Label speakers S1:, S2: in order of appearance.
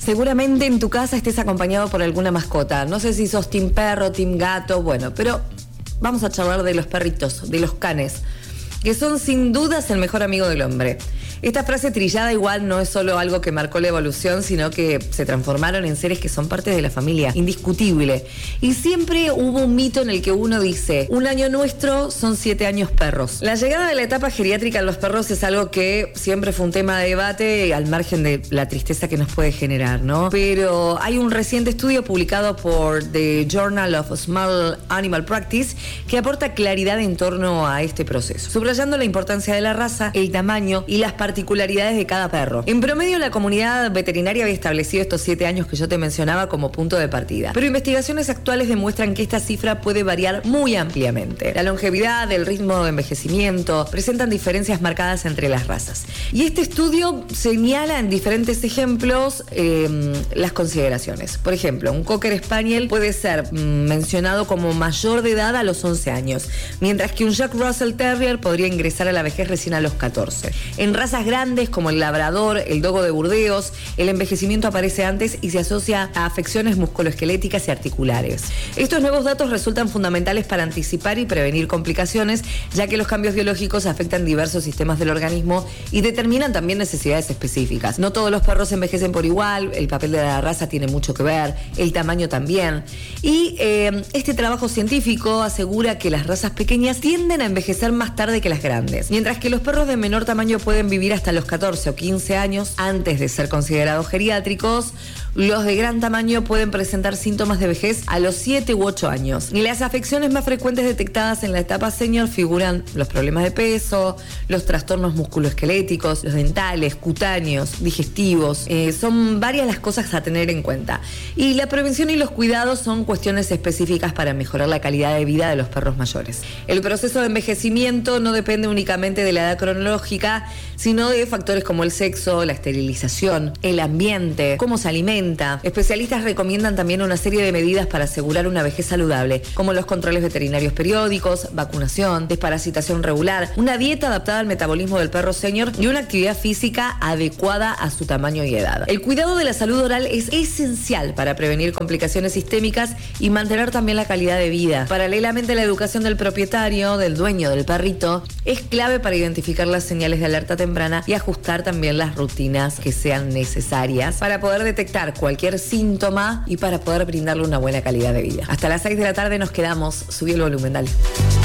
S1: Seguramente en tu casa estés acompañado por alguna mascota. No sé si sos team perro, team gato, bueno, pero vamos a charlar de los perritos, de los canes, que son sin dudas el mejor amigo del hombre. Esta frase trillada igual no es solo algo que marcó la evolución, sino que se transformaron en seres que son parte de la familia, indiscutible. Y siempre hubo un mito en el que uno dice, un año nuestro son 7 años perros. La llegada de la etapa geriátrica en los perros es algo que siempre fue un tema de debate, al margen de la tristeza que nos puede generar, ¿no? Pero hay un reciente estudio publicado por The Journal of Small Animal Practice que aporta claridad en torno a este proceso, subrayando la importancia de la raza, el tamaño y las particularidades de cada perro. En promedio, la comunidad veterinaria había establecido estos 7 años que yo te mencionaba como punto de partida. Pero investigaciones actuales demuestran que esta cifra puede variar muy ampliamente. La longevidad, el ritmo de envejecimiento presentan diferencias marcadas entre las razas. Y este estudio señala en diferentes ejemplos las consideraciones. Por ejemplo, un Cocker Spaniel puede ser mencionado como mayor de edad a los 11 años, mientras que un Jack Russell Terrier podría ingresar a la vejez recién a los 14. En razas grandes como el labrador, el dogo de Burdeos, el envejecimiento aparece antes y se asocia a afecciones musculoesqueléticas y articulares. Estos nuevos datos resultan fundamentales para anticipar y prevenir complicaciones, ya que los cambios biológicos afectan diversos sistemas del organismo y determinan también necesidades específicas. No todos los perros envejecen por igual, el papel de la raza tiene mucho que ver, el tamaño también. Y este trabajo científico asegura que las razas pequeñas tienden a envejecer más tarde que las grandes, mientras que los perros de menor tamaño pueden vivir hasta los 14 o 15 años antes de ser considerados geriátricos. Los de gran tamaño pueden presentar síntomas de vejez a los 7 u 8 años. Y las afecciones más frecuentes detectadas en la etapa senior figuran los problemas de peso, los trastornos musculoesqueléticos, los dentales, cutáneos, digestivos. Son varias las cosas a tener en cuenta. Y la prevención y los cuidados son cuestiones específicas para mejorar la calidad de vida de los perros mayores. El proceso de envejecimiento no depende únicamente de la edad cronológica, sino de factores como el sexo, la esterilización, el ambiente, cómo se alimenta. Especialistas recomiendan también una serie de medidas para asegurar una vejez saludable, como los controles veterinarios periódicos, vacunación, desparasitación regular, una dieta adaptada al metabolismo del perro senior y una actividad física adecuada a su tamaño y edad. El cuidado de la salud oral es esencial para prevenir complicaciones sistémicas y mantener también la calidad de vida. Paralelamente, la educación del propietario, del dueño del perrito, es clave para identificar las señales de alerta temprana y ajustar también las rutinas que sean necesarias para poder detectar cualquier síntoma y para poder brindarle una buena calidad de vida. Hasta las 6 de la tarde nos quedamos. Subí el volumen, dale.